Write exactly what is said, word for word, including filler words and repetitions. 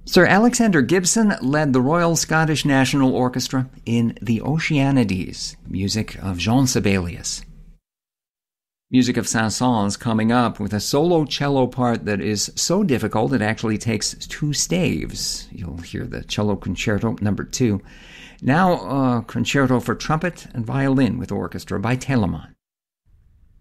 Sir Alexander Gibson led the Royal Scottish National Orchestra in the Oceanides, music of Jean Sibelius. Music of Saint-Saëns coming up with a solo cello part that is so difficult it actually takes two staves. You'll hear the Cello Concerto number two. Now a concerto for trumpet and violin with orchestra by Telemann.